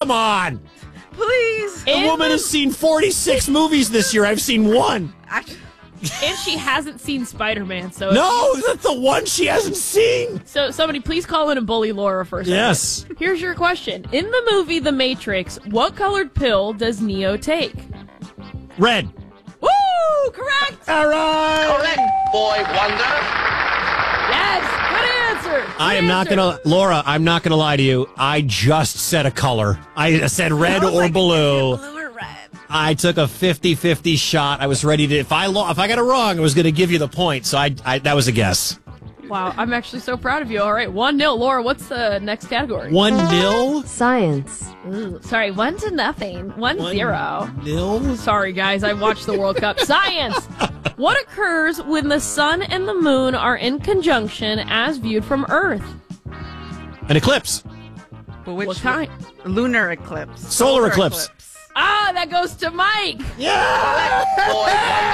come on. Please. The woman has seen 46 movies this year. I've seen one. And she hasn't seen Spider-Man, so... No, that's the one she hasn't seen. So somebody please call in and bully Laura for a second. Yes. Here's your question. In the movie The Matrix, what colored pill does Neo take? Red. Woo! Correct! All right. Correct, boy wonder. Yes! Good answer! I am not going to... Laura, I'm not going to lie to you. I just said a color. I said red or blue. Blue or red. I took a 50-50 shot. I was ready to... If I got it wrong, I was going to give you the point. So that was a guess. Wow, I'm actually so proud of you. All right, 1-0. Laura, what's the next category? 1-0? Science. Ooh, sorry, 1-0. 1-0. 1-0? Sorry, guys, I watched the World Cup. Science! What occurs when the sun and the moon are in conjunction as viewed from Earth? An eclipse. But which What kind? Lunar eclipse. Solar eclipse. Ah, that goes to Mike. Yeah! Boy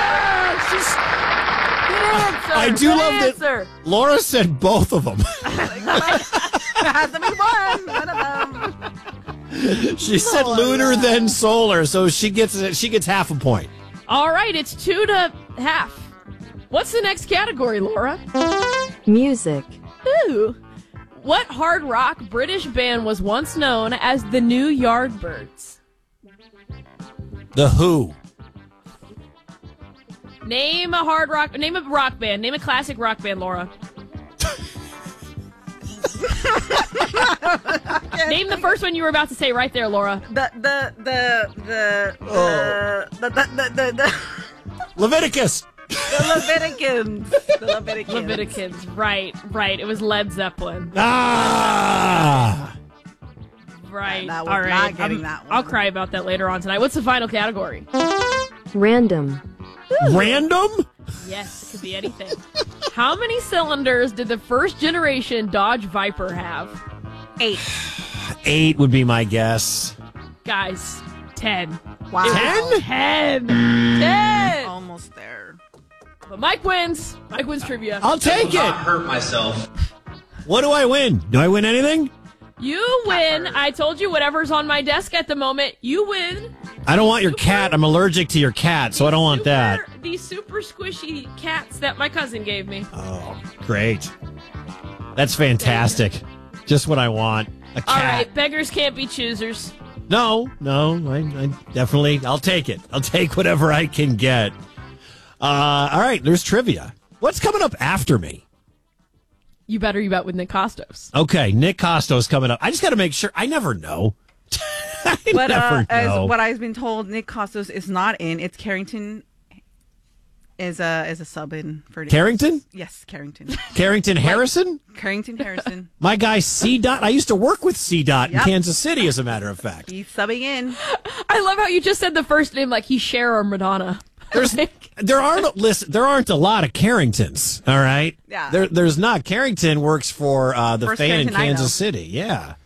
Good answer. I do Good love answer. that Laura said both of them. Has to be one of them. She said lunar then solar, so she gets half a point. All right, it's 2-0. What's the next category, Laura? Music. Ooh. What hard rock British band was once known as the New Yardbirds? The Who. Name a rock band. Name a classic rock band, Laura. Name the first one you were about to say right there, Laura. The Leviticus. Leviticans. The Leviticans. Leviticans. Right. It was Led Zeppelin. Ah! Right. That was All right. not getting that one. I'll cry about that later on tonight. What's the final category? Random. Random? Yes, it could be anything. How many cylinders did the first generation Dodge Viper have? 8. 8 would be my guess. Guys, 10. Wow. 10? 10. Almost there. But Mike wins. Mike wins trivia. I'll take it. hurt myself. What do I win? Do I win anything? You win. I told you whatever's on my desk at the moment. You win. I don't want your cat. I'm allergic to your cat, so I don't want that. These super squishy cats that my cousin gave me. Oh, great. That's fantastic. Just what I want. A cat. All right, beggars can't be choosers. No, I definitely, I'll take it. I'll take whatever I can get. All right, there's trivia. What's coming up after me? You better bet with Nick Costos. Okay, Nick Costos coming up. I just got to make sure. I never know. But never know. as what I've been told, Nick Costos is not in. It's Carrington is a sub in for Carrington? Yes, Carrington. Carrington Harrison? Carrington Harrison. My guy C. Dot. I used to work with C. Dot in Yep. Kansas City, as a matter of fact. He's subbing in. I love how you just said the first name like he's Cher or Madonna. There aren't a lot of Carringtons. All right. Yeah. There's not. Carrington works for the First fan in Carrington I know. Kansas City. Yeah.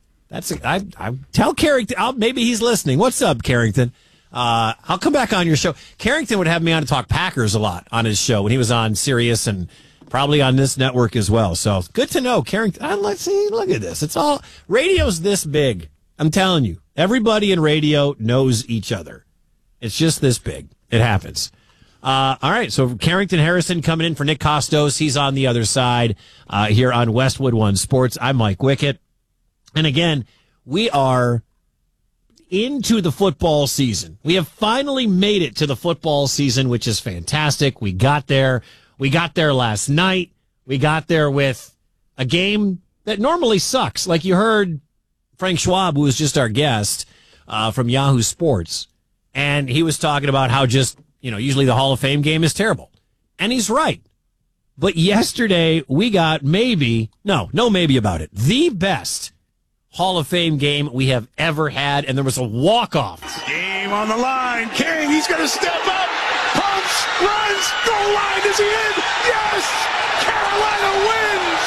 I tell Carrington. Maybe he's listening. What's up, Carrington? I'll come back on your show. Carrington would have me on to talk Packers a lot on his show when he was on Sirius and probably on this network as well. So good to know, Carrington. Let's see. Look at this. It's all radio's this big. I'm telling you, everybody in radio knows each other. It's just this big. It happens. All right, so Carrington Harrison coming in for Nick Costos. He's on the other side here on Westwood One Sports. I'm Mike Wickett. And again, we are into the football season. We have finally made it to the football season, which is fantastic. We got there. We got there last night. We got there with a game that normally sucks. Like you heard Frank Schwab, who was just our guest from Yahoo Sports. And he was talking about how just, usually the Hall of Fame game is terrible. And he's right. But yesterday we got maybe about it, the best Hall of Fame game we have ever had. And there was a walk-off. Game on the line. King, he's going to step up. Pumps, runs, goal line. Is he in? Yes! Carolina wins!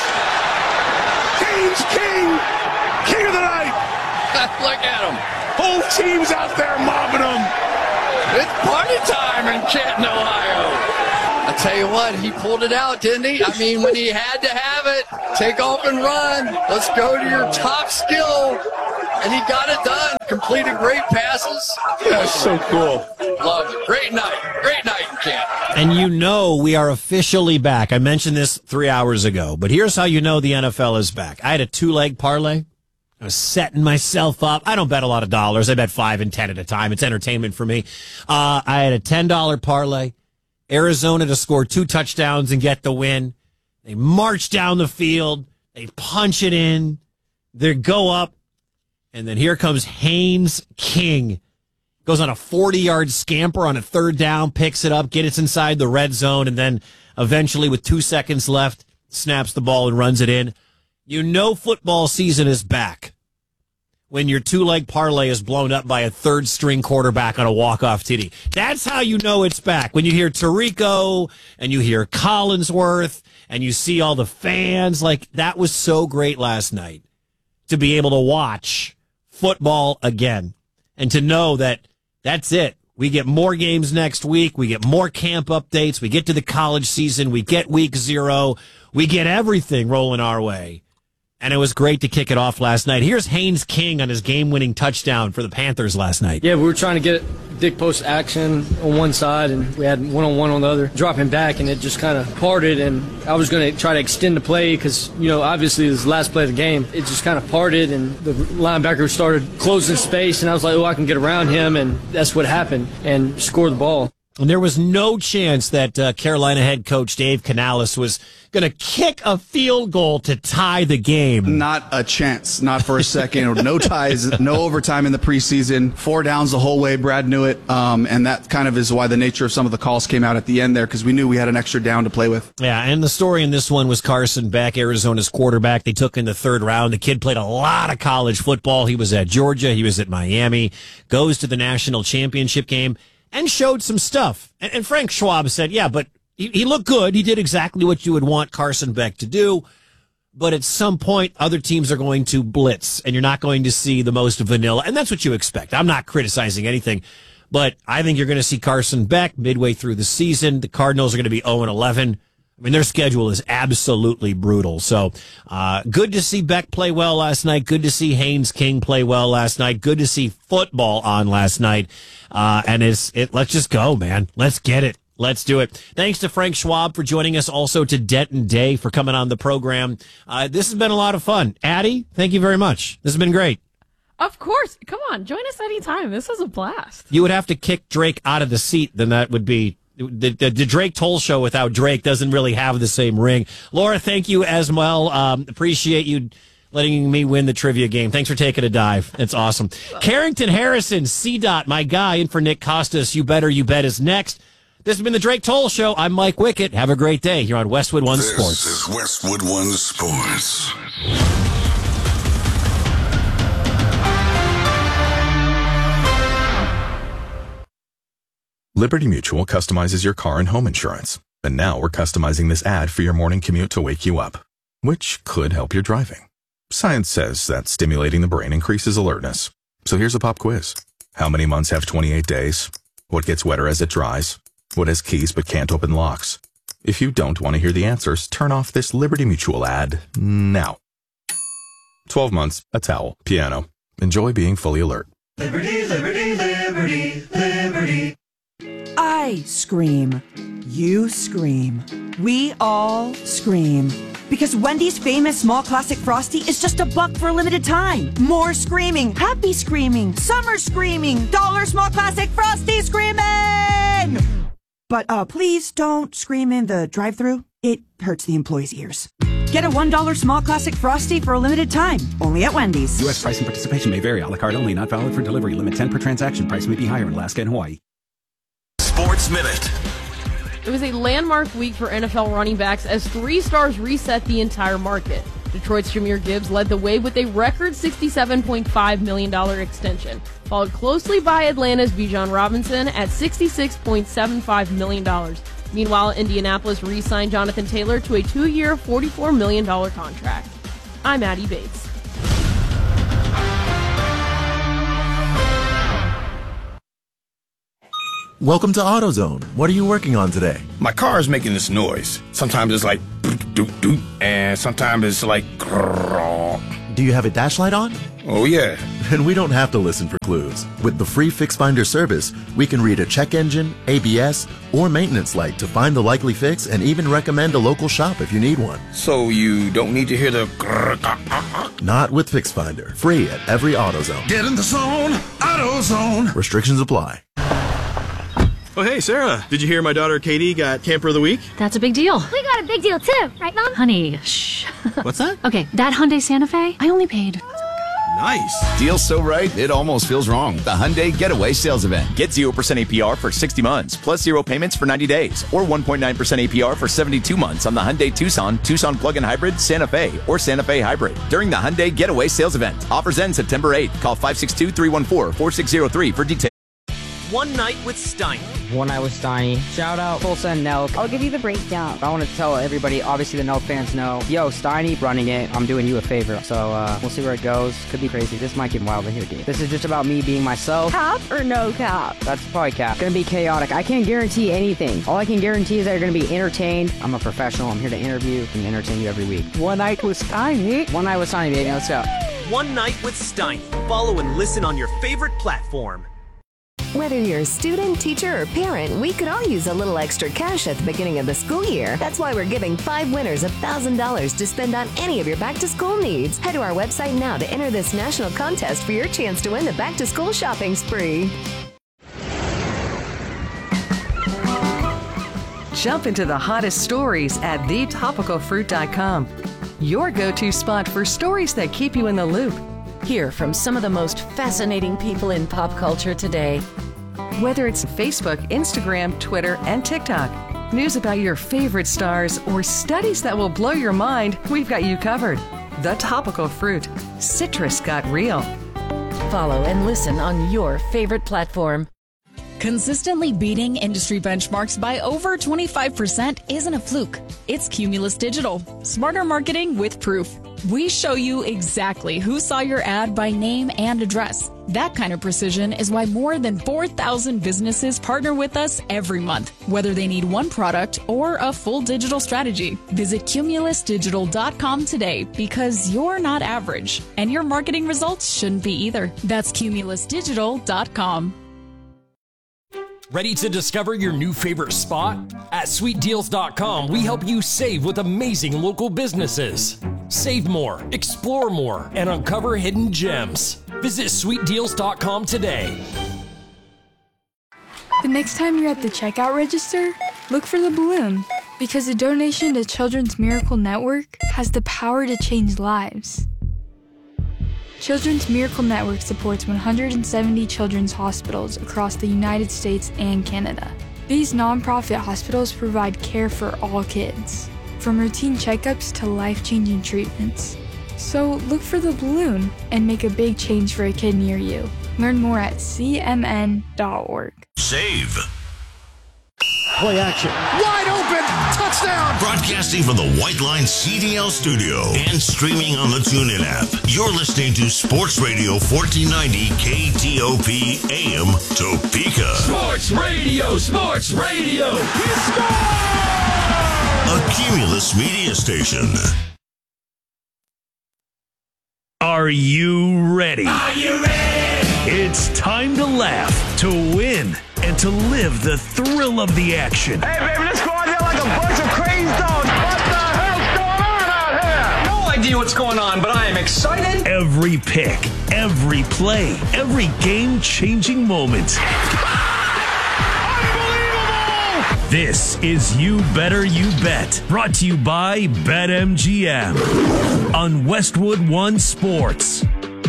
James King, king of the night. Look at him. Whole team's out there mobbing him. It's party time in Canton, Ohio. I tell you what, he pulled it out, didn't he? I mean, when he had to have it, take off and run. Let's go to your top skill. and he got it done. Completed great passes. That's so cool. Loved it. Great night in Canton. And you know we are officially back. I mentioned this 3 hours ago, but here's how you know the NFL is back. I had a 2-leg parlay. I was setting myself up. I don't bet a lot of dollars. I bet 5 and 10 at a time. It's entertainment for me. I had a $10 parlay. Arizona to score 2 touchdowns and get the win. They march down the field. They punch it in. They go up. And then here comes Haynes King. Goes on a 40-yard scamper on a 3rd down, picks it up, gets inside the red zone, and then eventually with 2 seconds left, snaps the ball and runs it in. You know football season is back when your 2-leg parlay is blown up by a 3rd-string quarterback on a walk-off TD. That's how you know it's back. When you hear Tirico and you hear Collinsworth and you see all the fans, like that was so great last night to be able to watch football again and to know that that's it. We get more games next week. We get more camp updates. We get to the college season. We get week 0. We get everything rolling our way. And it was great to kick it off last night. Here's Haynes King on his game-winning touchdown for the Panthers last night. Yeah, we were trying to get Dick post action on one side, and we had one-on-one on the other. Dropping back, and it just kind of parted, and I was going to try to extend the play because, obviously it was the last play of the game. It just kind of parted, and the linebacker started closing space, and I was like, I can get around him, and that's what happened, and score the ball. And there was no chance that Carolina head coach Dave Canales was going to kick a field goal to tie the game. Not a chance. Not for a second. No ties, no overtime in the preseason. 4 downs the whole way. Brad knew it. And that kind of is why the nature of some of the calls came out at the end there, because we knew we had an extra down to play with. Yeah, and the story in this one was Carson Beck, Arizona's quarterback. They took in the 3rd round. The kid played a lot of college football. He was at Georgia. He was at Miami. Goes to the national championship game. And showed some stuff. And Frank Schwab said, yeah, but he looked good. He did exactly what you would want Carson Beck to do. But at some point, other teams are going to blitz, and you're not going to see the most vanilla. And that's what you expect. I'm not criticizing anything. But I think you're going to see Carson Beck midway through the season. The Cardinals are going to be 0-11. I mean, their schedule is absolutely brutal. So, good to see Beck play well last night. Good to see Haynes King play well last night. Good to see football on last night. And let's just go, man. Let's get it. Let's do it. Thanks to Frank Schwab for joining us. Also to Denton Day for coming on the program. This has been a lot of fun. Addie, thank you very much. This has been great. Of course. Come on. Join us anytime. This was a blast. You would have to kick Drake out of the seat. Then that would be... The Drake Toll Show without Drake doesn't really have the same ring. Laura, thank you as well. Appreciate you letting me win the trivia game. Thanks for taking a dive. It's awesome. Carrington Harrison, C-Dot, my guy, in for Nick Costas. You Better You Bet is next. This has been the Drake Toll Show. I'm Mike Wickett. Have a great day here on Westwood One Sports. This is Westwood One Sports. Liberty Mutual customizes your car and home insurance. And now we're customizing this ad for your morning commute to wake you up, which could help your driving. Science says that stimulating the brain increases alertness. So here's a pop quiz. How many months have 28 days? What gets wetter as it dries? What has keys but can't open locks? If you don't want to hear the answers, turn off this Liberty Mutual ad now. 12 months, a towel, piano. Enjoy being fully alert. Liberty, liberty, liberty, liberty. I scream. You scream. We all scream. Because Wendy's famous small classic Frosty is just $1 for a limited time. More screaming, happy screaming, summer screaming, dollar small classic Frosty screaming! But please don't scream in the drive-thru. It hurts the employees' ears. Get a $1 small classic Frosty for a limited time. Only at Wendy's. U.S. price and participation may vary. A la carte only. Not valid for delivery. Limit 10 per transaction. Price may be higher in Alaska and Hawaii. Sports Minute. It was a landmark week for NFL running backs as 3 stars reset the entire market. Detroit's Jahmyr Gibbs led the way with a record $67.5 million extension, followed closely by Atlanta's Bijan Robinson at $66.75 million. Meanwhile, Indianapolis re-signed Jonathan Taylor to a 2-year, $44 million contract. I'm Addie Bates. Welcome to AutoZone. What are you working on today? My car is making this noise. Sometimes it's like doot doot, and sometimes it's like grrr. Do you have a dash light on? Oh, yeah. Then we don't have to listen for clues. With the free Fix Finder service, we can read a check engine, ABS, or maintenance light to find the likely fix and even recommend a local shop if you need one. So you don't need to hear the... Not with Fix Finder. Free at every AutoZone. Get in the zone, AutoZone. Restrictions apply. Oh, hey, Sarah. Did you hear my daughter Katie got Camper of the Week? That's a big deal. We got a big deal too, right, Mom? Honey, shh. What's that? Okay, that Hyundai Santa Fe, I only paid... Nice. Deal so right, it almost feels wrong. The Hyundai Getaway Sales Event. Get 0% APR for 60 months, plus 0 payments for 90 days, or 1.9% APR for 72 months on the Hyundai Tucson, Tucson Plug-in Hybrid, Santa Fe, or Santa Fe Hybrid during the Hyundai Getaway Sales Event. Offers end September 8th. Call 562-314-4603 for details. One Night with Steiny. One Night with Steiny. Shout out Tulsa and Nelk. I'll give you the breakdown. I want to tell everybody, obviously the Nelk fans know, yo, Steiny running it, I'm doing you a favor. So we'll see where it goes. Could be crazy. This might get wild in here, dude. This is just about me being myself. Cap or no cap? That's probably cap. Gonna be chaotic. I can't guarantee anything. All I can guarantee is that you're gonna be entertained. I'm a professional. I'm here to interview and entertain you every week. One Night with Steiny. One Night with Steiny, baby. Let's go. One Night with Steiny. Follow and listen on your favorite platform. Whether you're a student, teacher, or parent, we could all use a little extra cash at the beginning of the school year. That's why we're giving 5 winners $1,000 to spend on any of your back-to-school needs. Head to our website now to enter this national contest for your chance to win the back-to-school shopping spree. Jump into the hottest stories at thetopicalfruit.com. Your go-to spot for stories that keep you in the loop. Hear from some of the most fascinating people in pop culture today. Whether it's Facebook, Instagram, Twitter, and TikTok, news about your favorite stars, or studies that will blow your mind, we've got you covered. The Topical Fruit. Citrus got real. Follow and listen on your favorite platform. Consistently beating industry benchmarks by over 25% isn't a fluke. It's Cumulus Digital. Smarter marketing with proof. We show you exactly who saw your ad by name and address. That kind of precision is why more than 4,000 businesses partner with us every month, whether they need one product or a full digital strategy. Visit cumulusdigital.com today because you're not average, and your marketing results shouldn't be either. That's cumulusdigital.com. Ready to discover your new favorite spot? At SweetDeals.com, we help you save with amazing local businesses. Save more, explore more, and uncover hidden gems. Visit SweetDeals.com today. The next time you're at the checkout register, look for the balloon, because a donation to Children's Miracle Network has the power to change lives. Children's Miracle Network supports 170 children's hospitals across the United States and Canada. These nonprofit hospitals provide care for all kids, from routine checkups to life-changing treatments. So look for the balloon and make a big change for a kid near you. Learn more at cmn.org. Save. Play action. Wide open. Touchdown. Broadcasting from the White Line CDL studio and streaming on the TuneIn app. You're listening to Sports Radio 1490 KTOP AM Topeka. Sports Radio. He scored! A Cumulus media station. Are you ready? Are you ready? It's time to laugh, to win, and to live the thrill of the action. Hey, baby, let's go out there like a bunch of crazy dogs. What the hell's going on out here? No idea what's going on, but I am excited. Every pick, every play, every game-changing moment. This is You Better You Bet, brought to you by BetMGM on Westwood One Sports.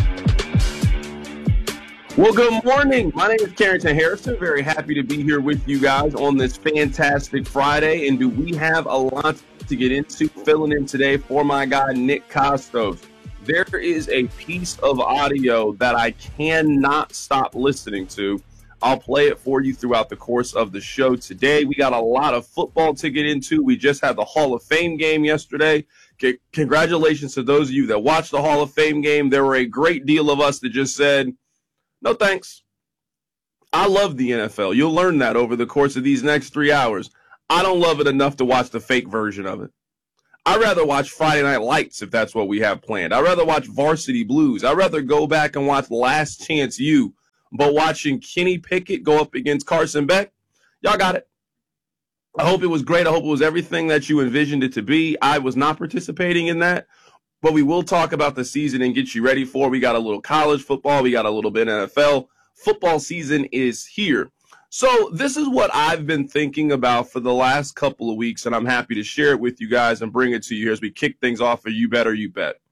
Well, good morning. My name is Carrington Harrison. Very happy to be here with you guys on this fantastic Friday. And do we have a lot to get into? Filling in today for my guy, Nick Kostos. There is a piece of audio that I cannot stop listening to. I'll play it for you throughout the course of the show today. We got a lot of football to get into. We just had the Hall of Fame game yesterday. Congratulations to those of you that watched the Hall of Fame game. There were a great deal of us that just said, no thanks. I love the NFL. You'll learn that over the course of these next 3 hours. I don't love it enough to watch the fake version of it. I'd rather watch Friday Night Lights if that's what we have planned. I'd rather watch Varsity Blues. I'd rather go back and watch Last Chance U. But watching Kenny Pickett go up against Carson Beck, y'all got it. I hope it was great. I hope it was everything that you envisioned it to be. I was not participating in that. But we will talk about the season and get you ready for it. We got a little college football. We got a little bit NFL. Football season is here. So this is what I've been thinking about for the last couple of weeks, and I'm happy to share it with you guys and bring it to you here as we kick things off for You Bet or You Bet.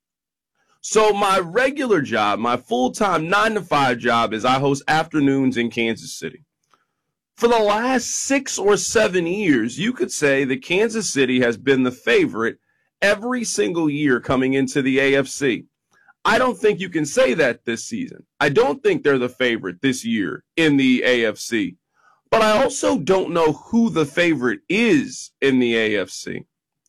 So my regular job, my full-time 9-to-5 job is I host afternoons in Kansas City. For the last 6 or 7 years, you could say that Kansas City has been the favorite every single year coming into the AFC. I don't think you can say that this season. I don't think they're the favorite this year in the AFC. But I also don't know who the favorite is in the AFC.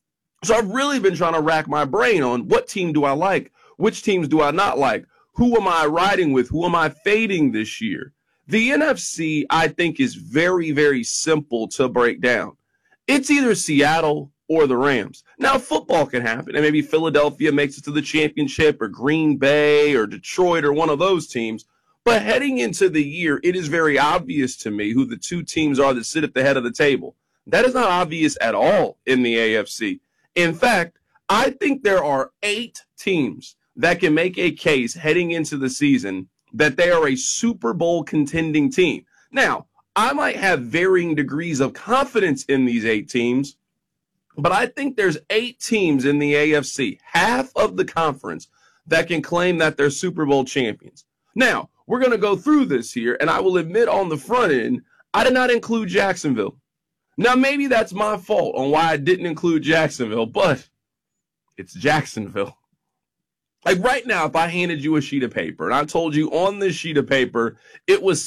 So I've really been trying to rack my brain on what team do I like? Which teams do I not like? Who am I riding with? Who am I fading this year? The NFC, I think, is very, very simple to break down. It's either Seattle or the Rams. Now, football can happen, and maybe Philadelphia makes it to the championship, or Green Bay, or Detroit, or one of those teams. But heading into the year, it is very obvious to me who the two teams are that sit at the head of the table. That is not obvious at all in the AFC. In fact, I think there are 8 teams that can make a case heading into the season that they are a Super Bowl contending team. Now, I might have varying degrees of confidence in these 8 teams, but I think there's 8 teams in the AFC, half of the conference, that can claim that they're Super Bowl champions. Now, we're going to go through this here, and I will admit on the front end, I did not include Jacksonville. Now, maybe that's my fault on why I didn't include Jacksonville, but it's Jacksonville. Like right now, if I handed you a sheet of paper and I told you on this sheet of paper it was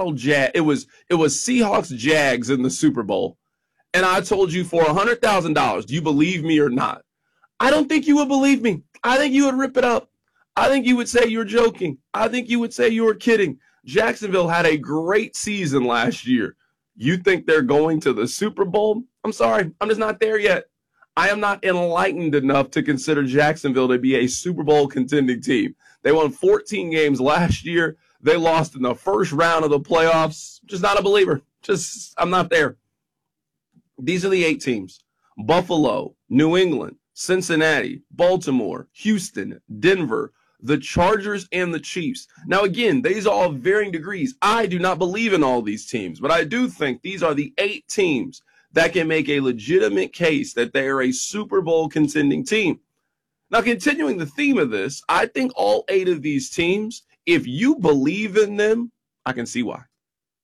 it was Seahawks Jags in the Super Bowl, and I told you for $100,000, do you believe me or not? I don't think you would believe me. I think you would rip it up. I think you would say you're joking. I think you would say you were kidding. Jacksonville had a great season last year. You think they're going to the Super Bowl? I'm sorry, I'm just not there yet. I am not enlightened enough to consider Jacksonville to be a Super Bowl contending team. They won 14 games last year. They lost in the first round of the playoffs. Just not a believer. I'm not there. These are the 8 teams: Buffalo, New England, Cincinnati, Baltimore, Houston, Denver, the Chargers, and the Chiefs. Now, again, these are all varying degrees. I do not believe in all these teams, but I do think these are the 8 teams that can make a legitimate case that they are a Super Bowl contending team. Now, continuing the theme of this, I think all 8 of these teams, if you believe in them, I can see why.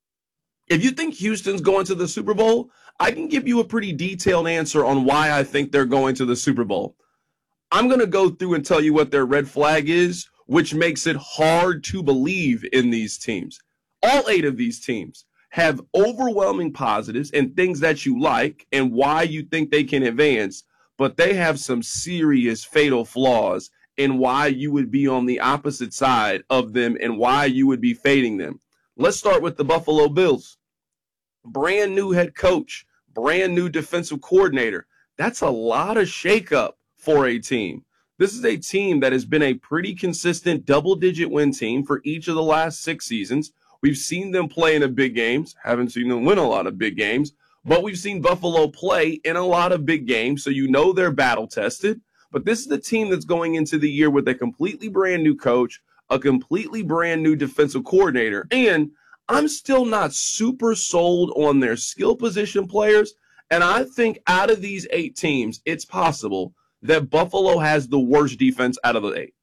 If you think Houston's going to the Super Bowl, I can give you a pretty detailed answer on why I think they're going to the Super Bowl. I'm going to go through and tell you what their red flag is, which makes it hard to believe in these teams. All 8 of these teams have overwhelming positives and things that you like and why you think they can advance, but they have some serious fatal flaws in why you would be on the opposite side of them and why you would be fading them. Let's start with the Buffalo Bills. Brand new head coach, brand new defensive coordinator. That's a lot of shakeup for a team. This is a team that has been a pretty consistent double-digit win team for each of the last 6 seasons. We've seen them play in the big games, haven't seen them win a lot of big games, but we've seen Buffalo play in a lot of big games, so you know they're battle-tested. But this is the team that's going into the year with a completely brand new coach, a completely brand new defensive coordinator, and I'm still not super sold on their skill position players, and I think out of these 8 teams, it's possible that Buffalo has the worst defense out of the 8.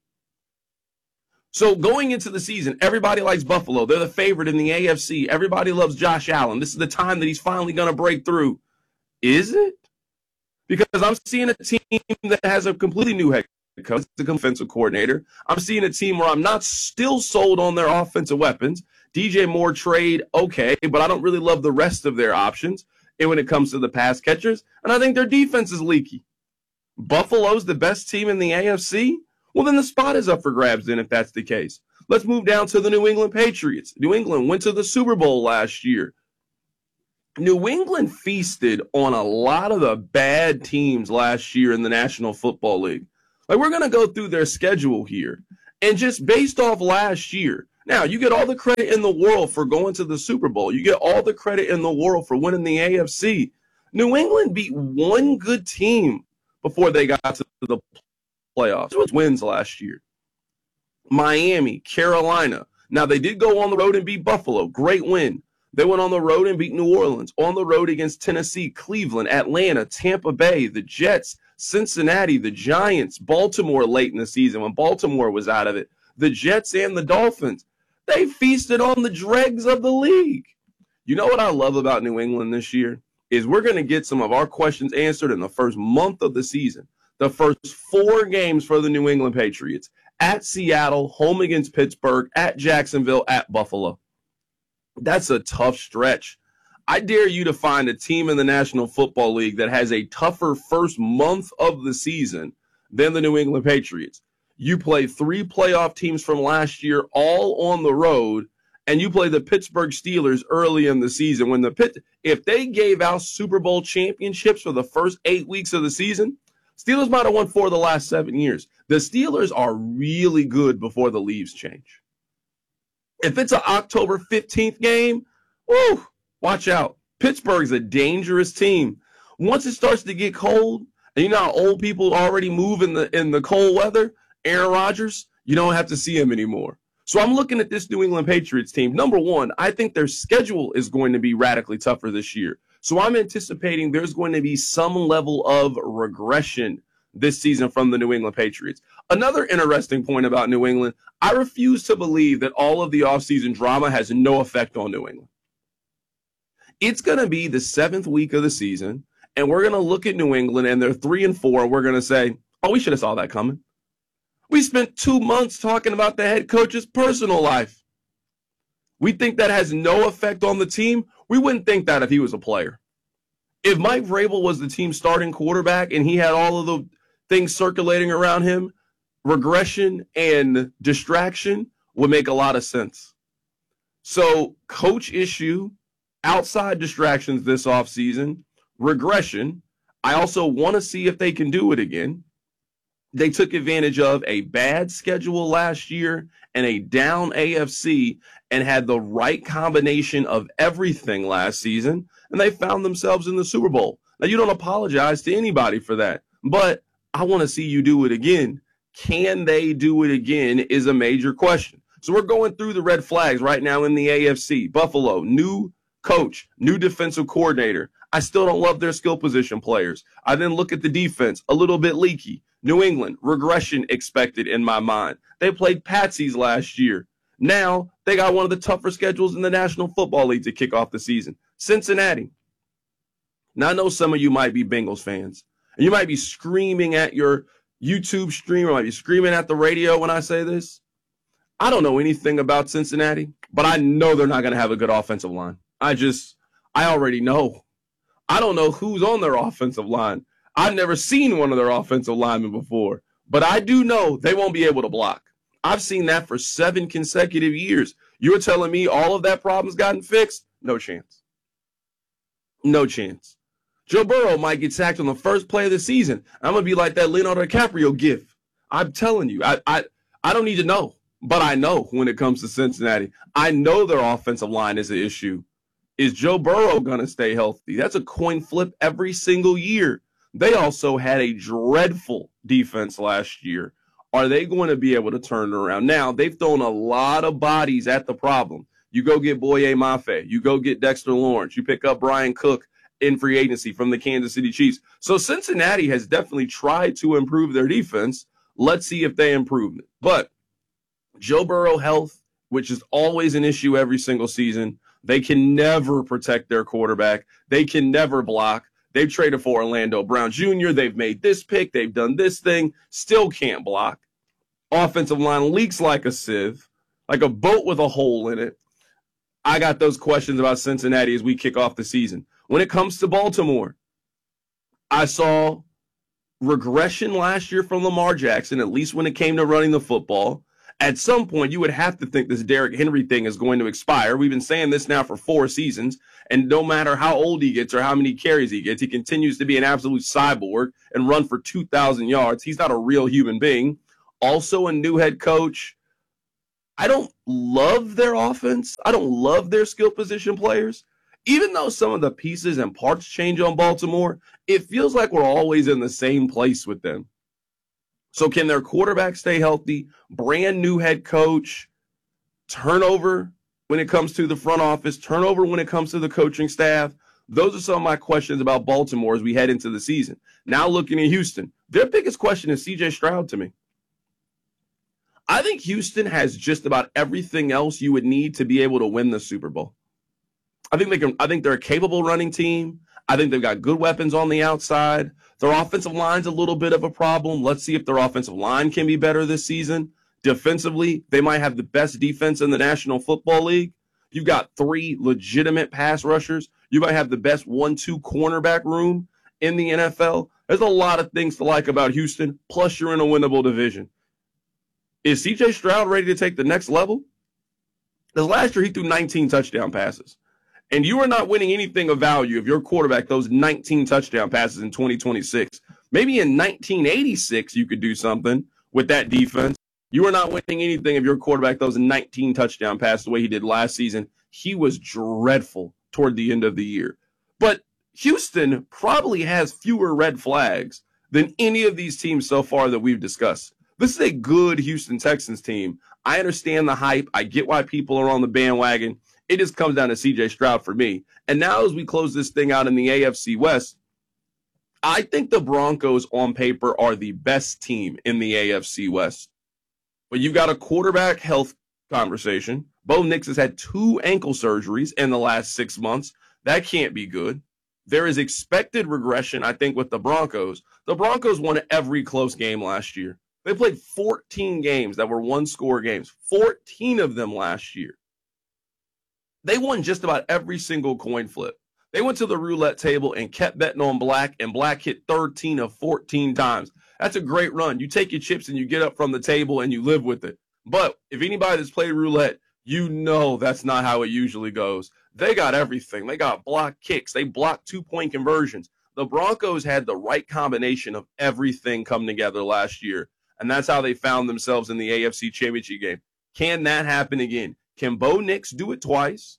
So going into the season, everybody likes Buffalo. They're the favorite in the AFC. Everybody loves Josh Allen. This is the time that he's finally going to break through. Is it? Because I'm seeing a team that has a completely new head coach, the defensive coordinator. I'm seeing a team where I'm not still sold on their offensive weapons. DJ Moore trade, okay, but I don't really love the rest of their options and when it comes to the pass catchers. And I think their defense is leaky. Buffalo's the best team in the AFC? Well, then the spot is up for grabs then if that's the case. Let's move down to the New England Patriots. New England went to the Super Bowl last year. New England feasted on a lot of the bad teams last year in the National Football League. Like, we're going to go through their schedule here. And just based off last year, now you get all the credit in the world for going to the Super Bowl. You get all the credit in the world for winning the AFC. New England beat one good team before they got to the playoffs. It was wins last year. Miami, Carolina. Now, they did go on the road and beat Buffalo. Great win. They went on the road and beat New Orleans. On the road against Tennessee, Cleveland, Atlanta, Tampa Bay, the Jets, Cincinnati, the Giants, Baltimore late in the season when Baltimore was out of it, the Jets and the Dolphins. They feasted on the dregs of the league. You know what I love about New England this year is we're going to get some of our questions answered in the first month of the season. The first 4 games for the New England Patriots: at Seattle, home against Pittsburgh, at Jacksonville, at Buffalo. That's a tough stretch. I dare you to find a team in the National Football League that has a tougher first month of the season than the New England Patriots. You play 3 playoff teams from last year all on the road, and you play the Pittsburgh Steelers early in the season. If they gave out Super Bowl championships for the first 8 weeks of the season, Steelers might have won 4 of the last 7 years. The Steelers are really good before the leaves change. If it's an October 15th game, woo, watch out. Pittsburgh's a dangerous team. Once it starts to get cold, and you know how old people already move in the cold weather, Aaron Rodgers, you don't have to see him anymore. So I'm looking at this New England Patriots team. Number one, I think their schedule is going to be radically tougher this year. So I'm anticipating there's going to be some level of regression this season from the New England Patriots. Another interesting point about New England, I refuse to believe that all of the offseason drama has no effect on New England. It's going to be the 7th week of the season, and we're going to look at New England, and they're 3-4, and we're going to say, oh, we should have saw that coming. We spent 2 months talking about the head coach's personal life. We think that has no effect on the team. We wouldn't think that if he was a player. If Mike Vrabel was the team's starting quarterback and he had all of the things circulating around him, regression and distraction would make a lot of sense. So, coach issue, outside distractions this offseason, regression. I also want to see if they can do it again. They took advantage of a bad schedule last year and a down AFC and had the right combination of everything last season, and they found themselves in the Super Bowl. Now, you don't apologize to anybody for that, but I want to see you do it again. Can they do it again is a major question. So we're going through the red flags right now in the AFC. Buffalo, new coach, new defensive coordinator. I still don't love their skill position players. I then look at the defense, a little bit leaky. New England, regression expected in my mind. They played patsies last year. Now they got one of the tougher schedules in the National Football League to kick off the season. Cincinnati. Now I know some of you might be Bengals fans, and you might be screaming at your YouTube stream or might be screaming at the radio when I say this. I don't know anything about Cincinnati, but I know they're not going to have a good offensive line. I already know. I don't know who's on their offensive line. I've never seen one of their offensive linemen before, but I do know they won't be able to block. I've seen that for 7 consecutive years. You're telling me all of that problem's gotten fixed? No chance. No chance. Joe Burrow might get sacked on the first play of the season. I'm going to be like that Leonardo DiCaprio gif. I'm telling you, I don't need to know, but I know when it comes to Cincinnati. I know their offensive line is an issue. Is Joe Burrow going to stay healthy? That's a coin flip every single year. They also had a dreadful defense last year. Are they going to be able to turn it around? Now, they've thrown a lot of bodies at the problem. You go get Boye Mafe. You go get Dexter Lawrence. You pick up Brian Cook in free agency from the Kansas City Chiefs. So Cincinnati has definitely tried to improve their defense. Let's see if they improve it. But Joe Burrow health, which is always an issue every single season, they can never protect their quarterback. They can never block. They've traded for Orlando Brown Jr. They've made this pick. They've done this thing. Still can't block. Offensive line leaks like a sieve, like a boat with a hole in it. I got those questions about Cincinnati as we kick off the season. When it comes to Baltimore, I saw regression last year from Lamar Jackson, at least when it came to running the football. At some point, you would have to think this Derrick Henry thing is going to expire. We've been saying this now for 4 seasons, and no matter how old he gets or how many carries he gets, he continues to be an absolute cyborg and run for 2,000 yards. He's not a real human being. Also, a new head coach. I don't love their offense. I don't love their skill position players. Even though some of the pieces and parts change on Baltimore, it feels like we're always in the same place with them. So can their quarterback stay healthy? Brand new head coach, turnover when it comes to the front office, turnover when it comes to the coaching staff. Those are some of my questions about Baltimore as we head into the season. Now looking at Houston, their biggest question is C.J. Stroud to me. I think Houston has just about everything else you would need to be able to win the Super Bowl. I think they're a capable running team. I think they've got good weapons on the outside. Their offensive line's a little bit of a problem. Let's see if their offensive line can be better this season. Defensively, they might have the best defense in the National Football League. You've got 3 legitimate pass rushers. You might have the best 1-2 cornerback room in the NFL. There's a lot of things to like about Houston, plus you're in a winnable division. Is C.J. Stroud ready to take the next level? Because last year he threw 19 touchdown passes. And you are not winning anything of value if your quarterback throws 19 touchdown passes in 2026. Maybe in 1986 you could do something with that defense. You are not winning anything if your quarterback throws 19 touchdown passes the way he did last season. He was dreadful toward the end of the year. But Houston probably has fewer red flags than any of these teams so far that we've discussed. This is a good Houston Texans team. I understand the hype. I get why people are on the bandwagon. It just comes down to C.J. Stroud for me. And now as we close this thing out in the AFC West, I think the Broncos on paper are the best team in the AFC West. But you've got a quarterback health conversation. Bo Nix has had 2 ankle surgeries in the last 6 months. That can't be good. There is expected regression, I think, with the Broncos. The Broncos won every close game last year. They played 14 games that were 1-score games, 14 of them last year. They won just about every single coin flip. They went to the roulette table and kept betting on black, and black hit 13 of 14 times. That's a great run. You take your chips and you get up from the table and you live with it. But if anybody that's played roulette, you know that's not how it usually goes. They got everything. They got block kicks. They blocked 2-point conversions. The Broncos had the right combination of everything come together last year. And that's how they found themselves in the AFC Championship game. Can that happen again? Can Bo Nix do it twice?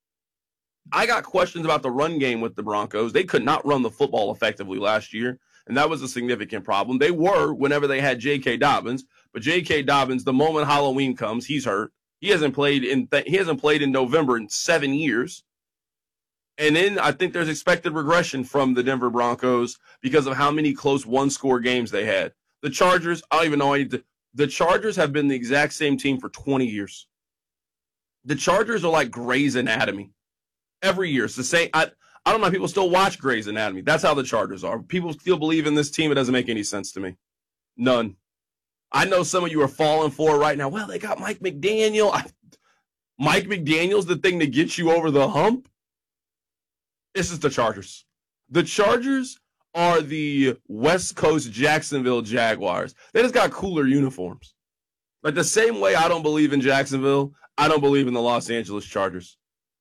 I got questions about the run game with the Broncos. They could not run the football effectively last year, and that was a significant problem. They were whenever they had J.K. Dobbins, but J.K. Dobbins, the moment Halloween comes, he's hurt. He hasn't played in November in 7 years. And then I think there's expected regression from the Denver Broncos because of how many close 1-score games they had. The Chargers, I don't even know. The Chargers have been the exact same team for 20 years. The Chargers are like Grey's Anatomy. Every year, it's the same. I don't know. People still watch Grey's Anatomy. That's how the Chargers are. People still believe in this team. It doesn't make any sense to me. None. I know some of you are falling for it right now. Well, they got Mike McDaniel. Mike McDaniel's the thing that gets you over the hump. This is the Chargers. The Chargers are the West Coast Jacksonville Jaguars. They just got cooler uniforms. Like the same way I don't believe in Jacksonville, I don't believe in the Los Angeles Chargers.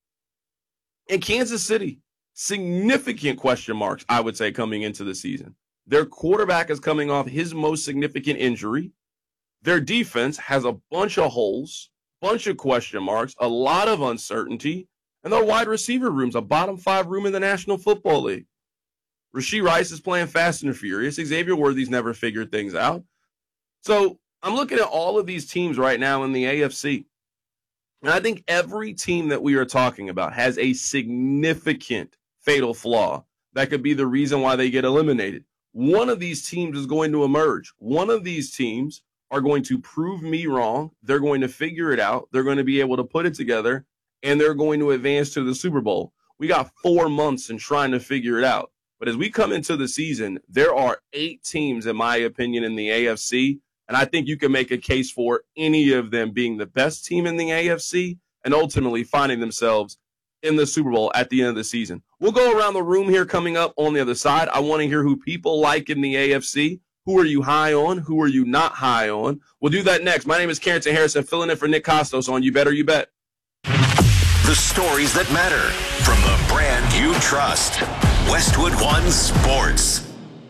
In Kansas City, significant question marks, I would say, coming into the season. Their quarterback is coming off his most significant injury. Their defense has a bunch of holes, bunch of question marks, a lot of uncertainty, and their wide receiver room's a bottom 5 room in the National Football League. Rashee Rice is playing fast and furious. Xavier Worthy's never figured things out. So I'm looking at all of these teams right now in the AFC. And I think every team that we are talking about has a significant fatal flaw that could be the reason why they get eliminated. One of these teams is going to emerge. One of these teams are going to prove me wrong. They're going to figure it out. They're going to be able to put it together, and they're going to advance to the Super Bowl. We got 4 months in trying to figure it out. But as we come into the season, there are 8 teams, in my opinion, in the AFC. And I think you can make a case for any of them being the best team in the AFC and ultimately finding themselves in the Super Bowl at the end of the season. We'll go around the room here coming up on the other side. I want to hear who people like in the AFC. Who are you high on? Who are you not high on? We'll do that next. My name is Carrington Harrison, filling in for Nick Costos on You Better You Bet. The stories that matter from the brand you trust. Westwood One Sports.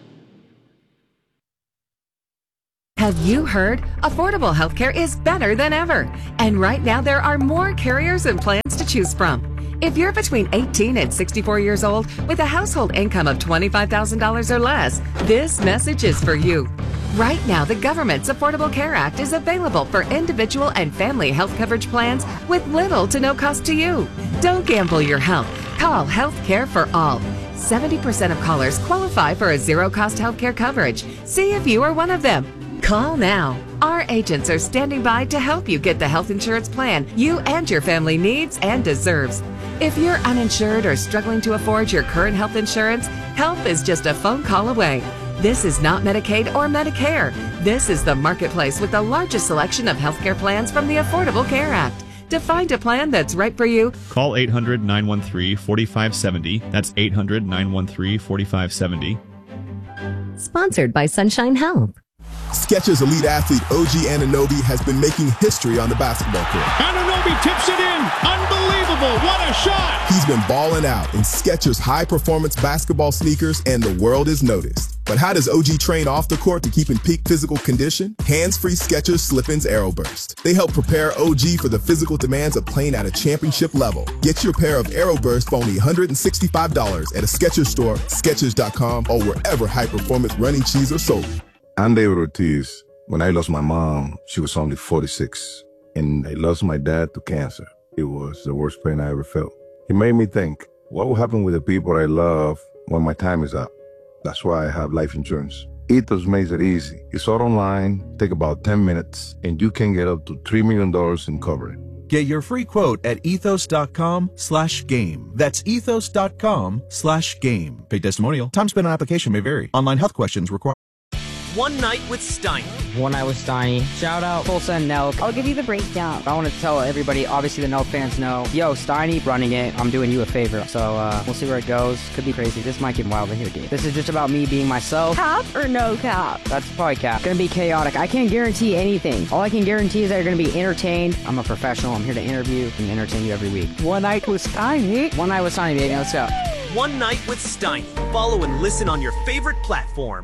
Have you heard? Affordable healthcare is better than ever. And right now there are more carriers and plans to choose from. If you're between 18 and 64 years old with a household income of $25,000 or less, this message is for you. Right now, the government's Affordable Care Act is available for individual and family health coverage plans with little to no cost to you. Don't gamble your health. Call Health Care for All. 70% of callers qualify for a zero-cost healthcare coverage. See if you are one of them. Call now. Our agents are standing by to help you get the health insurance plan you and your family needs and deserves. If you're uninsured or struggling to afford your current health insurance, help is just a phone call away. This is not Medicaid or Medicare. This is the marketplace with the largest selection of healthcare plans from the Affordable Care Act. To find a plan that's right for you, call 800-913-4570. That's 800-913-4570. Sponsored by Sunshine Health. Skechers elite athlete OG Anunoby has been making history on the basketball court. Anunoby tips it in. Unbelievable. What a shot. He's been balling out in Skechers high-performance basketball sneakers, and the world is noticed. But how does OG train off the court to keep in peak physical condition? Hands-free Skechers Slip-ins Aeroburst. They help prepare OG for the physical demands of playing at a championship level. Get your pair of Aeroburst for only $165 at a Skechers store, Skechers.com, or wherever high-performance running shoes are sold. I'm David Ortiz. When I lost my mom, she was only 46, and I lost my dad to cancer. It was the worst pain I ever felt. It made me think, what will happen with the people I love when my time is up? That's why I have life insurance. Ethos makes it easy. It's all online, take about 10 minutes, and you can get up to $3 million in coverage. Get your free quote at ethos.com/game. That's ethos.com/game. Paid testimonial. Time spent on application may vary. Online health questions required. One Night with Steiny. One Night with Steiny. Shout out Tulsa and Nelk. I'll give you the breakdown. I want to tell everybody, obviously the Nelk fans know, yo, Steiny running it. I'm doing you a favor. So we'll see where it goes. Could be crazy. This might get wild in here, dude. This is just about me being myself. Cap or no cap? That's probably cap. Gonna be chaotic. I can't guarantee anything. All I can guarantee is that you're gonna be entertained. I'm a professional. I'm here to interview and entertain you every week. One Night with Steiny. One Night with Steiny, baby. Let's go. One Night with Steiny. Follow and listen on your favorite platform.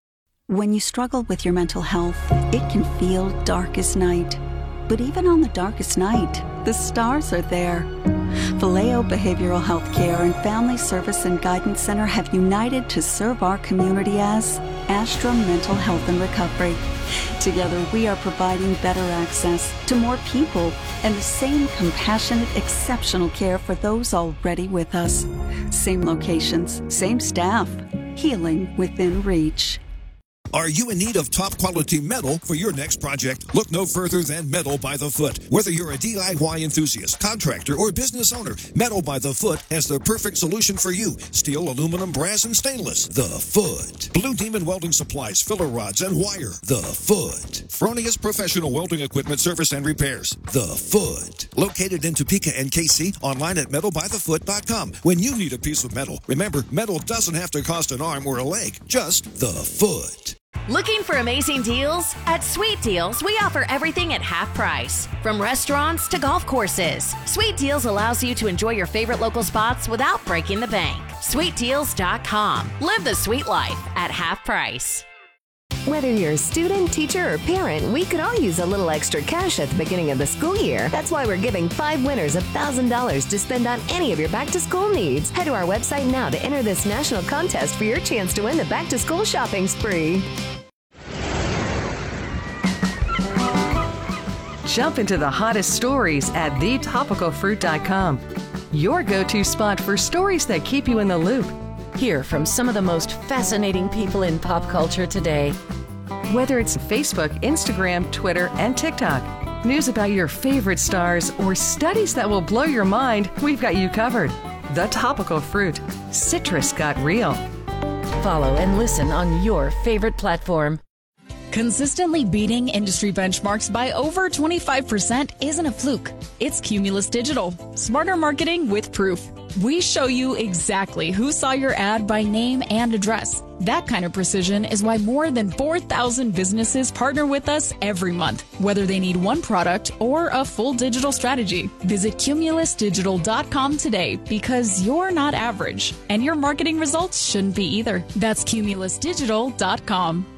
When you struggle with your mental health, it can feel dark as night. But even on the darkest night, the stars are there. Vallejo Behavioral Health Care and Family Service and Guidance Center have united to serve our community as Astra Mental Health and Recovery. Together, we are providing better access to more people and the same compassionate, exceptional care for those already with us. Same locations, same staff, healing within reach. Are you in need of top quality metal for your next project? Look no further than Metal by the Foot. Whether you're a DIY enthusiast, contractor, or business owner, Metal by the Foot has the perfect solution for you. Steel, aluminum, brass, and stainless. The Foot. Blue Demon Welding Supplies, filler rods, and wire. The Foot. Fronius Professional Welding Equipment Service and Repairs. The Foot. Located in Topeka and KC, online at metalbythefoot.com. When you need a piece of metal, remember, metal doesn't have to cost an arm or a leg, just the foot. Looking for amazing deals? At Sweet Deals, we offer everything at half price. From restaurants to golf courses, Sweet Deals allows you to enjoy your favorite local spots without breaking the bank. SweetDeals.com. Live the sweet life at half price. Whether you're a student, teacher, or parent, we could all use a little extra cash at the beginning of the school year. That's why we're giving 5 winners $1,000 to spend on any of your back-to-school needs. Head to our website now to enter this national contest for your chance to win the back-to-school shopping spree. Jump into the hottest stories at thetopicalfruit.com. Your go-to spot for stories that keep you in the loop. Hear from some of the most fascinating people in pop culture today. Whether it's Facebook, Instagram, Twitter, and TikTok, news about your favorite stars, or studies that will blow your mind, we've got you covered. The Topical Fruit. Citrus got real. Follow and listen on your favorite platform. Consistently beating industry benchmarks by over 25% isn't a fluke. It's Cumulus Digital. Smarter marketing with proof. We show you exactly who saw your ad by name and address. That kind of precision is why more than 4,000 businesses partner with us every month, whether they need one product or a full digital strategy. Visit cumulusdigital.com today because you're not average, and your marketing results shouldn't be either. That's cumulusdigital.com.